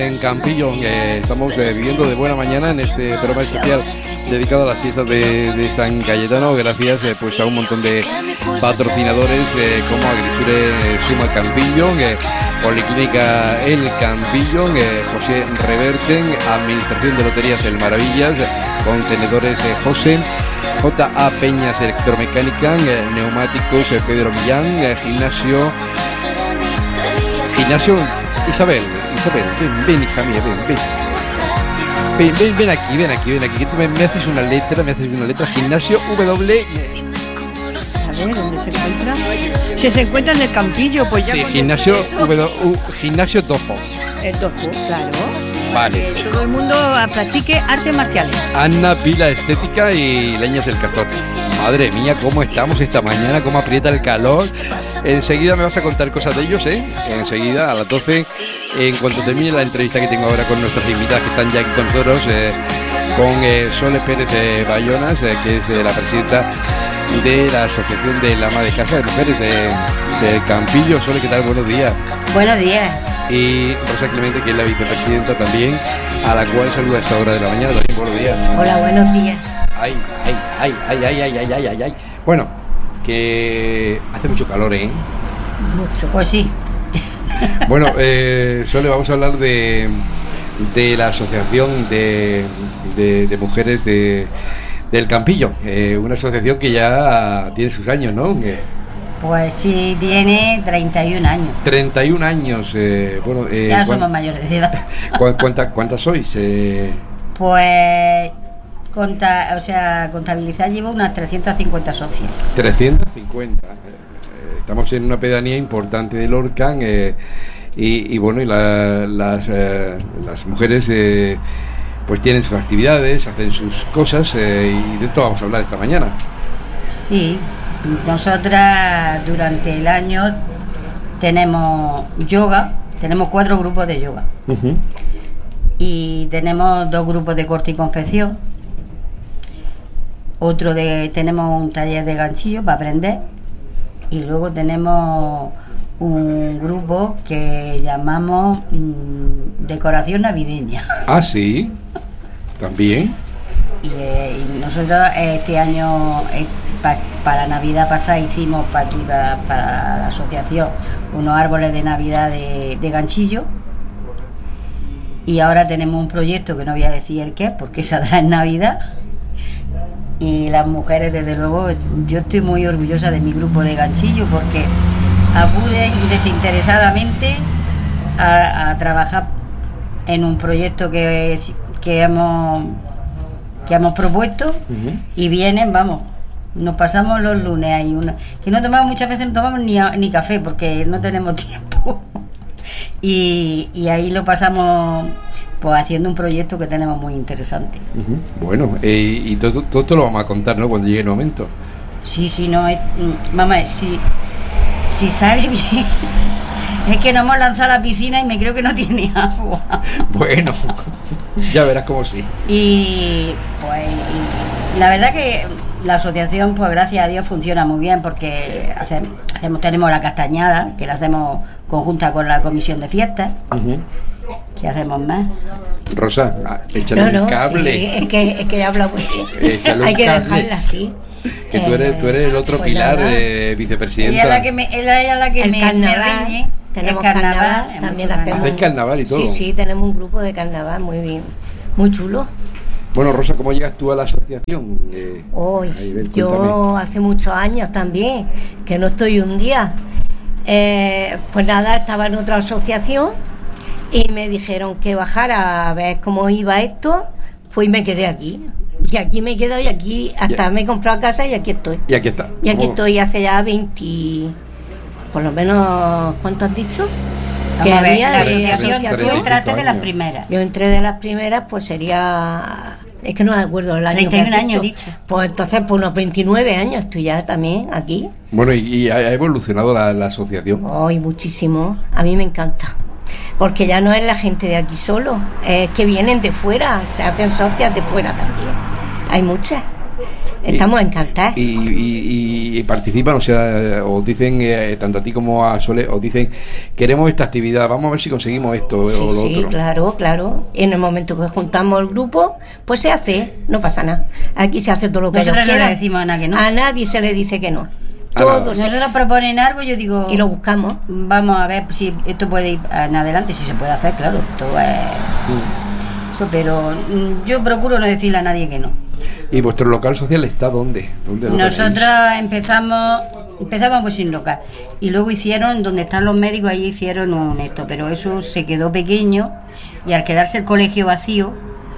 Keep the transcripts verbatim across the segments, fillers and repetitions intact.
En Campillo, eh, estamos eh, viviendo de buena mañana en este programa especial dedicado a las fiestas de, de San Cayetano, gracias eh, pues a un montón de patrocinadores eh, como Agrisure eh, Suma Campillo, eh, Policlínica El Campillo, eh, José Reverten, Administración de Loterías El Maravillas, Contenedores eh, José, J A Peñas Electromecánica, eh, Neumáticos eh, Pedro Millán, eh, Gimnasio Gimnasio Isabel. Isabel, ven, ven, hija mía, ven, ven. Ven, ven, ven aquí, ven aquí, ven aquí. Que tú me, me haces una letra, me haces una letra. Gimnasio W. A ver, ¿dónde se encuentra? Si se encuentra en el Campillo, pues ya. Sí, gimnasio W, U, gimnasio Dojo. El Dojo, claro. Vale. Que todo el mundo practique artes marciales. Ana Pila Estética y Leñas del Castor. Madre mía, cómo estamos esta mañana, cómo aprieta el calor. Enseguida me vas a contar cosas de ellos, ¿eh? Enseguida, a las doce, en cuanto termine la entrevista que tengo ahora con nuestras invitadas que están ya aquí con nosotros, eh, con eh, Sole Pérez eh, Bayonas, eh, que es eh, la presidenta de la Asociación de la Ama de Casa de Mujeres de, de Campillo. Sole, ¿qué tal? Buenos días. Buenos días. Y Rosa Clemente, que es la vicepresidenta también, a la cual saluda a esta hora de la mañana. También buenos días. Hola, buenos días. Ay, ay, ay, ay, ay, ay, ay, ay, ay, ay. Bueno, que hace mucho calor, ¿eh? Mucho, pues sí. Bueno, eh, Sole, vamos a hablar de, de la Asociación de, de, de Mujeres de, del Campillo, eh, una asociación que ya tiene sus años, ¿no? Eh, Pues sí, tiene treinta y un años. treinta y un años, eh, bueno... Eh, ya somos mayores de edad. ¿Cuántas cuántas sois? Eh... Pues... Conta, o sea, contabilizar llevo unas trescientos cincuenta socios. trescientos cincuenta. Eh, estamos en una pedanía importante de Lorca, eh, y, y bueno, y la, las, eh, las mujeres eh, pues tienen sus actividades, hacen sus cosas, eh, y de esto vamos a hablar esta mañana. Sí, nosotras durante el año tenemos yoga, tenemos cuatro grupos de yoga. Uh-huh. Y tenemos dos grupos de corte y confección. Otro de tenemos un taller de ganchillo para aprender, y luego tenemos un grupo que llamamos mmm, decoración navideña. Ah, sí, también. Y, eh, y nosotros este año eh, pa, para Navidad pasada hicimos para aquí para, para la asociación unos árboles de Navidad de, de ganchillo, y ahora tenemos un proyecto que no voy a decir el qué porque saldrá en Navidad. Y las mujeres, desde luego, yo estoy muy orgullosa de mi grupo de ganchillo porque acuden desinteresadamente a, a trabajar en un proyecto que, que, hemos, que hemos propuesto. Uh-huh. Y vienen, vamos, nos pasamos los lunes ahí, una, que no tomamos muchas veces, no tomamos ni, ni café porque no tenemos tiempo. y, y ahí lo pasamos... pues haciendo un proyecto que tenemos muy interesante. Uh-huh. Bueno, eh, y todo, todo esto lo vamos a contar, ¿no?, cuando llegue el momento. Sí, sí, no, es, mamá, si, si sale bien, es que nos hemos lanzado a la piscina y me creo que no tiene agua. Bueno, ya verás cómo sí. Y pues, y la verdad que la asociación, pues gracias a Dios, funciona muy bien porque hacemos, hacemos tenemos la castañada, que la hacemos conjunta con la comisión de fiestas. Uh-huh. ¿Qué hacemos más? Rosa, échale no, no, un cable. Sí, es que, es que habla muy bien. Hay que cable. Dejarla así. Que tú eres, tú eres el otro pues pilar, eh, vicepresidenta. Ella es la que me, ella es la que el me, carnaval, me riñe. Tenemos el carnaval, carnaval también hacemos. ¿Hacéis carnaval y todo? Sí, sí, tenemos un grupo de carnaval muy bien, muy chulo. Bueno, Rosa, ¿cómo llegas tú a la asociación? Eh, Hoy, yo hace muchos años también, que no estoy un día. Eh, pues nada, estaba en otra asociación y me dijeron que bajara a ver cómo iba esto, pues me quedé aquí. Y aquí me he quedado y aquí hasta ya. Me he comprado casa y aquí estoy. Y aquí está. Y aquí oh. estoy hace ya veinte, por lo menos, ¿cuánto has dicho? Vamos que había la asociación, yo entraste de las primeras. Yo entré de las primeras, pues sería, es que no me acuerdo el año. treinta y un años dicho. Pues entonces, pues unos veintinueve años estoy ya también aquí. Bueno, y, y ha evolucionado la, la asociación. Hoy oh, muchísimo, a mí me encanta. Porque ya no es la gente de aquí solo, es que vienen de fuera, se hacen socias de fuera también. Hay muchas. Estamos encantados. Y, y, y participan, o sea, os dicen, eh, tanto a ti como a Sole, os dicen, queremos esta actividad, vamos a ver si conseguimos esto Sí, o lo sí, otro. claro, claro. Y en el momento que juntamos el grupo, pues se hace, no pasa nada. Aquí se hace todo lo que Nosotros ellos no le quieran. decimos a nadie que no. A nadie se le dice que no. A Todo nada. se- Nosotros proponen algo, yo digo, y lo buscamos. vamos a ver si esto puede ir en adelante, si se puede hacer, claro, todo es Mm. eso, pero mm, yo procuro no decirle a nadie que no. ¿Y vuestro local social está dónde? ¿Dónde lo Nosotros tenéis? empezamos empezamos pues sin local y luego hicieron donde están los médicos, ahí hicieron un esto, pero eso se quedó pequeño y al quedarse el colegio vacío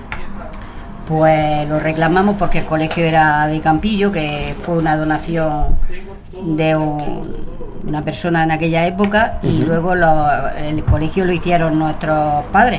pues lo reclamamos porque el colegio era de Campillo, que fue una donación de un- una persona en aquella época y luego lo- el colegio lo hicieron nuestros padres.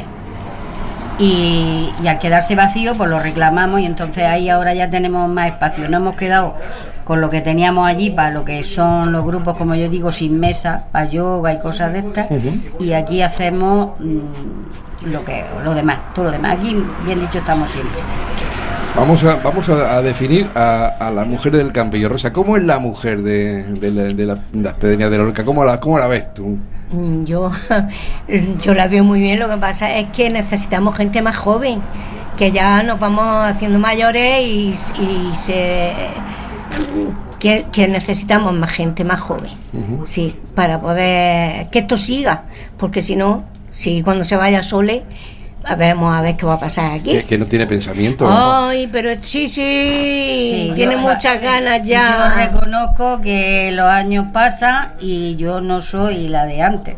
Y, y al quedarse vacío pues lo reclamamos y entonces ahí ahora ya tenemos más espacio. No hemos quedado con lo que teníamos allí para lo que son los grupos, como yo digo, sin mesa, para yoga y cosas de estas. Y aquí hacemos mm, lo que lo demás, todo lo demás. Aquí, bien dicho, estamos siempre. Vamos a, vamos a, a definir a, a la mujer del Campillo. Rosa, ¿cómo es la mujer de, de, la, de la- de las Pedreñas de Lorca? ¿Cómo la, cómo la ves tú? Mm, Yo, yo la veo muy bien, lo que pasa es que necesitamos gente más joven, que ya nos vamos haciendo mayores y, y se que, que necesitamos más gente más joven, sí, para poder que esto siga, porque si no, si cuando se vaya Sole, a veremos a ver qué va a pasar aquí. Que, que no tiene pensamiento. ¿no? Ay, pero sí, sí, Sí, tiene yo- muchas ganas Yo ya. reconozco que los años pasan y yo no soy la de antes.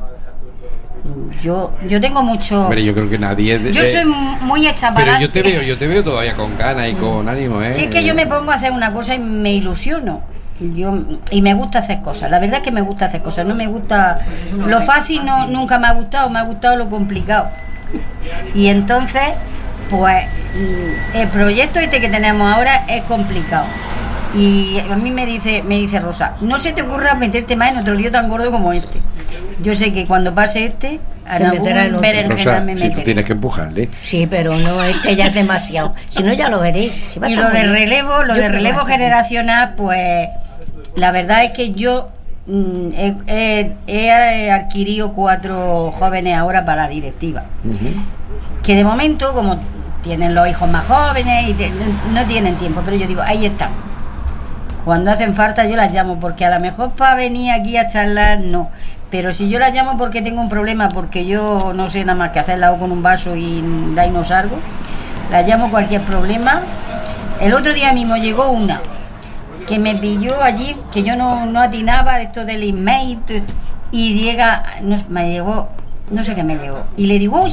Yo, yo tengo mucho. Hombre, yo creo que nadie... de- Yo eh, soy muy hecha para pero yo te veo, yo te veo todavía con ganas y con ánimo, ¿eh? Si es que yo me pongo a hacer una cosa y me ilusiono. Yo, y me gusta hacer cosas. La verdad es que me gusta hacer cosas. No me gusta. Lo fácil no, nunca me ha gustado, me ha gustado lo complicado. Y entonces, pues, mm, el proyecto este que tenemos ahora es complicado. Y a mí me dice, me dice Rosa, no se te ocurra meterte más en otro lío tan gordo como este. Yo sé que cuando pase este, Se en meterá en algún otro. berenjenal Rosa, me si tú meteré. tienes que empujarle. Sí, pero no, este ya es demasiado. Si no, ya lo veréis. Si va a Y estar lo de muy bien. relevo, lo Yo de creo relevo que va a estar bien. generacional, pues la verdad es que yo mm, he, he- he adquirido cuatro jóvenes ahora para la directiva. Que de momento, como tienen los hijos más jóvenes y te- no tienen tiempo, pero yo digo, ahí están. Cuando hacen falta yo las llamo, porque a lo mejor para venir aquí a charlar no. Pero si yo las llamo porque tengo un problema, porque yo no sé nada más que hacerla o con un vaso y de ahí no salgo, las llamo cualquier problema. El otro día mismo llegó una que me pilló allí, que yo no, no atinaba esto del email, t- y llega, no, me llegó, no sé qué me llegó, y le digo, uy,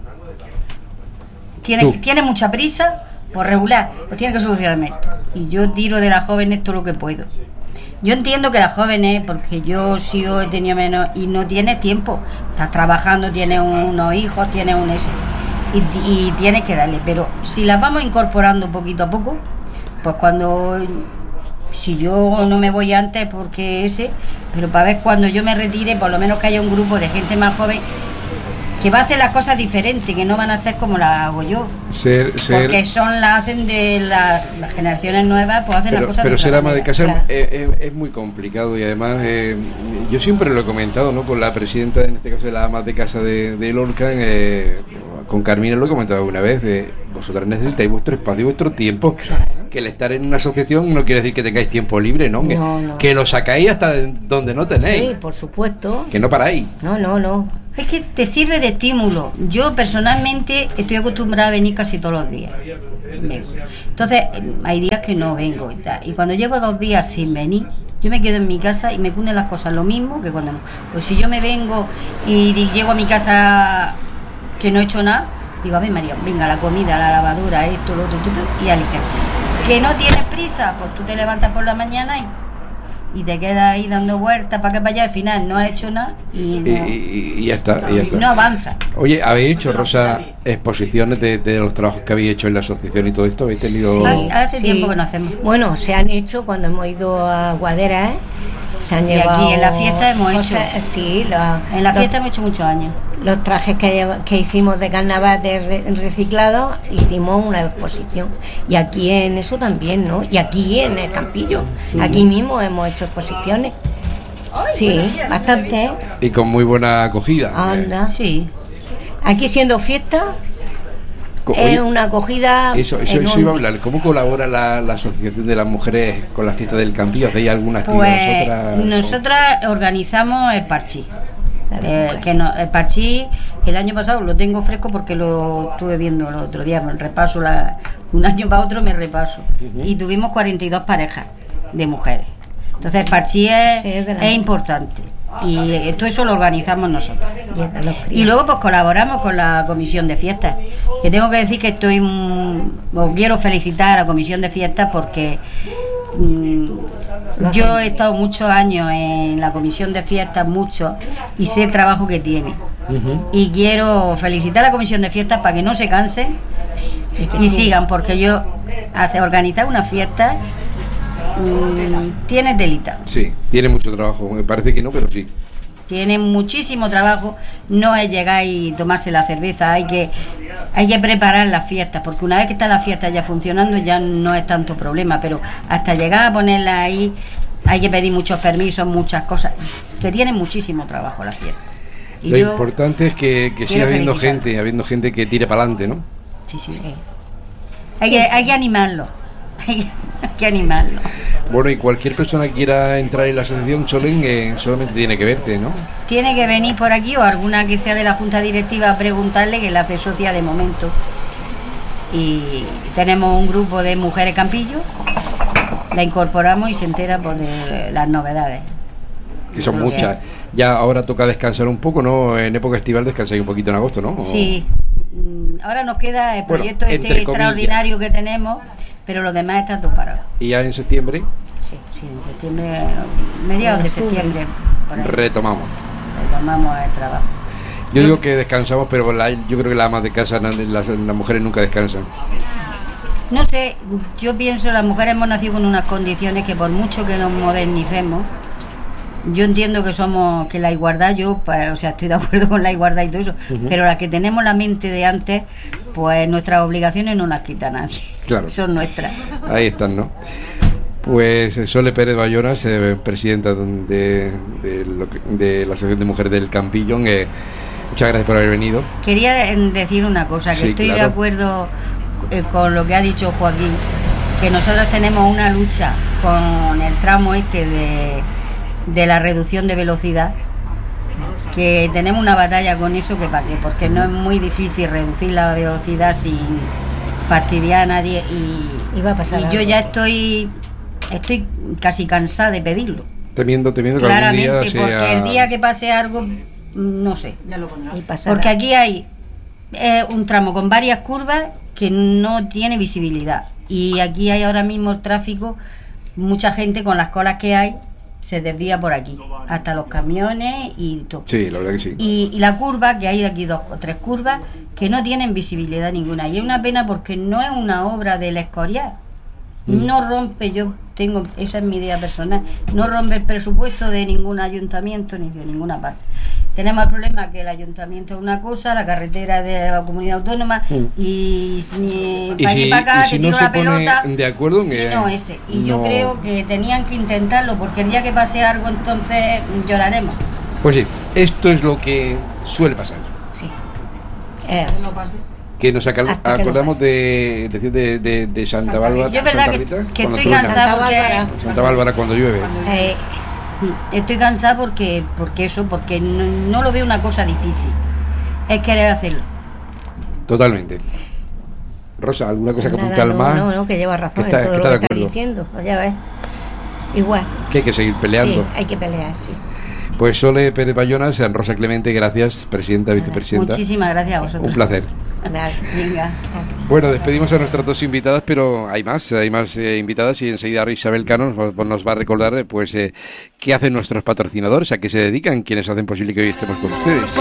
tiene, Tú. tiene mucha prisa, por regular, pues tiene que solucionarme esto. Y yo tiro de las jóvenes todo lo que puedo. Yo entiendo que las jóvenes, porque yo sí he tenido menos, y no tienes tiempo, estás trabajando, tienes unos hijos, tienes un ese, y, y tienes que darle, pero si las vamos incorporando poquito a poco, pues cuando, si yo no me voy antes porque ese, pero para ver cuando yo me retire, por lo menos que haya un grupo de gente más joven que va a hacer las cosas diferentes, que no van a ser como las hago yo. Ser, ser, Porque son las hacen de la- las generaciones nuevas, pues hacen pero, las cosas pero de ser otra ama de manera. casa claro. es, es- es muy complicado y además eh, yo siempre lo he comentado, ¿no? Con la presidenta, en este caso de las amas de casa de, de Lorca, eh, con Carmina lo he comentado alguna vez, eh, vosotras necesitáis vuestro espacio y vuestro tiempo. Que el estar en una asociación no quiere decir que tengáis tiempo libre, ¿no? Que, No, no. que lo sacáis hasta donde no tenéis, Sí, por supuesto. que no paráis. No, no, no. Es que te sirve de estímulo. Yo personalmente estoy acostumbrada a venir casi todos los días. Vengo. Entonces, hay días que no vengo y tal. Y cuando llevo dos días sin venir, yo me quedo en mi casa y me cunden las cosas lo mismo que cuando no. Pues si yo me vengo y di- llego a mi casa que no he hecho nada, digo, a ver María, venga, la comida, la lavadora, esto, lo otro, tutu, y aligerte. Que no tienes prisa, pues tú te levantas por la mañana y, y te quedas ahí dando vueltas para que para allá, al final no has hecho nada y no, Y, y- y ya está, y ya está. no avanza. Oye, ¿habéis hecho, Rosa, exposiciones de, de los trabajos que habéis hecho en la asociación y todo esto? ¿Habéis tenido...? Sí. Hace tiempo que no hacemos. Bueno, se han hecho cuando hemos ido a Guadera, ¿eh? Se han Y llevado aquí en la fiesta hemos cosas, hecho. Sí, la, En la los- fiesta hemos hecho muchos años. Los trajes que, lleva- que hicimos de carnaval de re- reciclado, hicimos una exposición. Y aquí en eso también, ¿no? Y aquí en el Campillo, Sí. aquí mismo hemos hecho exposiciones. Sí, bastante. ¿eh? Y con muy buena acogida. Anda. Sí. Aquí siendo fiesta, Co- es oye, una acogida. Eso, eso, eso enorme. iba a hablar. ¿Cómo colabora la, la Asociación de las Mujeres con la fiesta del Campillo? ¿Hacéis alguna actividad Pues vosotras? nosotras organizamos el parchí. Eh, que no, el parchí el año pasado lo tengo fresco porque lo estuve viendo el otro día, me repaso la, un año para otro me repaso. Y tuvimos cuarenta y dos parejas de mujeres. Entonces el parchí es, Sí, es de la- es importante. Y eh, todo eso lo organizamos nosotros. Y es de los Y críos. luego pues colaboramos con la comisión de fiestas, que tengo que decir que estoy mm, os quiero felicitar a la comisión de fiestas porque mm, yo he estado muchos años en la comisión de fiestas, mucho, y sé el trabajo que tiene. Y quiero felicitar a la comisión de fiestas para que no se cansen Y que y sí. sigan, porque yo hace organizar una fiesta mm, tiene telita. Sí, tiene mucho trabajo. Me parece que no, pero sí. Tiene muchísimo trabajo, no es llegar y tomarse la cerveza, hay que hay que preparar las fiestas, porque una vez que está la fiesta ya funcionando ya no es tanto problema, pero hasta llegar a ponerla ahí hay que pedir muchos permisos, muchas cosas, que tiene muchísimo trabajo la fiesta. Y Lo yo- importante es que, que siga quiero habiendo felicitar. gente, habiendo gente que tire para adelante, ¿no? sí, sí, Sí. Hay, que, hay que animarlo, hay que animarlo. Bueno, y cualquier persona que quiera entrar en la asociación Cholén eh, solamente tiene que verte, ¿no? Tiene que venir por aquí o alguna que sea de la junta directiva a preguntarle, que la hace socia de momento. Y tenemos un grupo de mujeres campillo, la incorporamos y se entera pues, de las novedades. Que son Lo que muchas. Ya ahora toca descansar un poco, ¿no? En época estival descansáis un poquito en agosto, ¿no? O- Sí, Mm, ahora nos queda el Bueno, proyecto entre este comillas. extraordinario que tenemos, pero los demás están todos parados. Y ya en septiembre Sí, sí, en septiembre, mediados de septiembre, por ahí, retomamos. retomamos el trabajo. Yo digo que descansamos, pero la- yo creo que las amas de casa, las, las mujeres nunca descansan. No sé, yo pienso las mujeres hemos nacido con unas condiciones que por mucho que nos modernicemos, yo entiendo que somos, que la igualdad, yo, pa- o sea, estoy de acuerdo con la igualdad y todo eso, pero las que tenemos la mente de antes, pues nuestras obligaciones no las quita nadie. Claro. Son nuestras. Ahí están, ¿no? Pues eh, Sole Pérez Bayonas, eh, presidenta de, de, lo que- de la Asociación de Mujeres del Campillón, eh, muchas gracias por haber venido. Quería eh, decir una cosa, que Sí, estoy de claro. acuerdo eh, con lo que ha dicho Joaquín, que nosotros tenemos una lucha con el tramo este de, de la reducción de velocidad, que tenemos una batalla con eso, que para qué, porque no es muy difícil reducir la velocidad sin fastidiar a nadie y, Y va a pasar y yo algo. ya estoy estoy casi cansada de pedirlo, Temiendo, temiendo que algún claramente, día sea... porque el día que pase algo, no sé. Y pasará. Porque aquí hay eh, un tramo con varias curvas que no tiene visibilidad. Y aquí hay ahora mismo tráfico, mucha gente con las colas que hay se desvía por aquí, hasta los camiones y todo. Sí, la verdad que sí. Y, y la curva, que hay aquí dos o tres curvas que no tienen visibilidad ninguna. Y es una pena porque no es una obra del Escorial. No rompe, yo tengo, esa es mi idea personal, no rompe el presupuesto de ningún ayuntamiento ni de ninguna parte. Tenemos el problema que el ayuntamiento es una cosa, la carretera es de la comunidad autónoma y ni Y para allí si, para acá y si te no tira se una pelota. pone de acuerdo en Y que... no ese. Y yo no- creo que tenían que intentarlo porque el día que pase algo entonces lloraremos. Pues sí, esto es lo que suele pasar. Sí. Es. Que nos acal- Hasta que no acordamos pase. de, de, de, de, de Santa Bárbara. Yo es verdad Santa que, Rita, que cuando estoy truena. cansada Santa porque Bárbara. Santa Bárbara cuando llueve. Eh, estoy cansada porque porque eso, porque no, no lo veo una cosa difícil. Es querer hacerlo. Totalmente. Rosa, ¿alguna cosa que nada, apuntar no, más? no, no, que lleva razón Que está- en todo que lo está que de está acuerdo. diciendo. Pues ya ves. Igual. Que hay que seguir peleando. Sí, hay que pelear, sí. Pues Sole Pérez Bayonas, Rosa Clemente, gracias, presidenta, vicepresidenta. Muchísimas gracias a vosotros. Un placer. Nada. Venga. Bueno, despedimos a nuestras dos invitadas, pero hay más, hay más eh, invitadas y enseguida Isabel Cano nos, va- nos va a recordar eh, pues eh, qué hacen nuestros patrocinadores, a qué se dedican, quienes hacen posible que hoy estemos con ustedes.